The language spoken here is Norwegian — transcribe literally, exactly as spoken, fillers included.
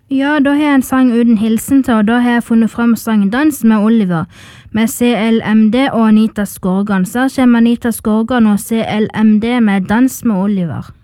Ja, da har jeg en sang uten hilsen til, og da har jeg funnet frem sangen Dans med Oliver, med C L M D og Anita Skorgan. Så her kommer Anita Skorgan og C L M D med Dans med Oliver.